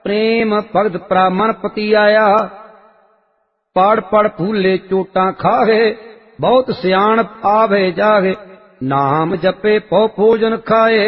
ਪ੍ਰੇਮ ਭਗਤ ਪ੍ਰਾਮਨ ਪਤੀ ਆਇਆ। ਪੜ ਪੜ ਫੂਲੇ ਚੋਟਾਂ ਖਾਵੇ, ਬਹੁਤ ਸਿਆਣਪ ਆਵੇ ਜਾਵੇ। ਨਾਮ ਜਪੇ ਪਉ ਭੋਜਨ ਖਾਏ,